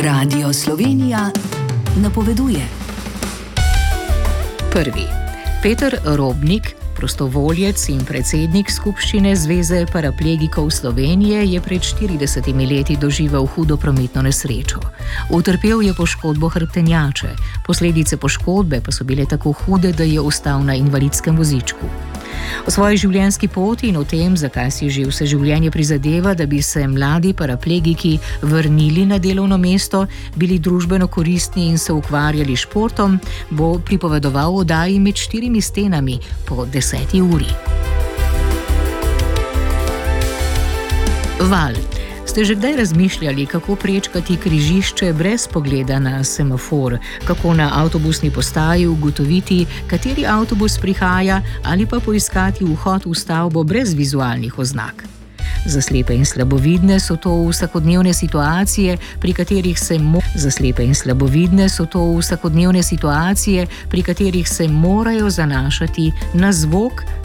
Radio Slovenija napoveduje. Prvi. Peter Robnik, prostovoljec in predsednik skupščine Zveze paraplegikov Slovenije, je pred 40 leti doživel hudo prometno nesrečo. Utrpel je poškodbo hrbtenjače, posledice poškodbe pa so bile tako hude, da je ostal na invalidskem vozičku. O svoji življenjski poti in o tem, zakaj si že vse življenje prizadeva, da bi se mladi paraplegiki vrnili na delovno mesto, bili družbeno koristni in se ukvarjali s športom, bo pripovedoval v oddaji Med štirimi stenami po 10. uri. Val. Ste že kdaj razmišljali, kako prečkati križišče brez pogleda na semafor, kako na avtobusni postaji ugotoviti, kateri avtobus prihaja, ali pa poiskati vhod v stavbo brez vizualnih oznak? Za slepe in slabovidne so to vsakodnevne situacije, pri katerih se morajo zanašati na zvok